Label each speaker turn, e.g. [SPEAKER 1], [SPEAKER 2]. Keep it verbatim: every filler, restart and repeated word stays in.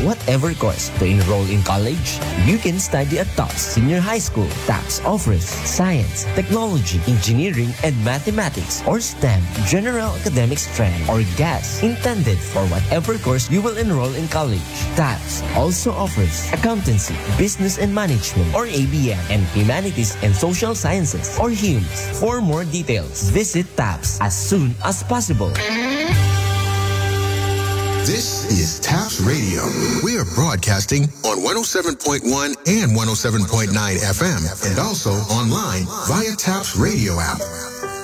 [SPEAKER 1] whatever course to enroll in college, you can study at TAPS Senior High School. TAPS offers science, technology, engineering, and mathematics or STEM, general academic strand, or G A S, intended for whatever course you will enroll in college. TAPS also offers accountancy, business and management, or A B M, and humanities and social sciences, or H U M S. For more details, visit TAPS as soon as possible.
[SPEAKER 2] This is TAPS Radio. We are broadcasting on one oh seven point one and one oh seven point nine F M, and also online via TAPS Radio app.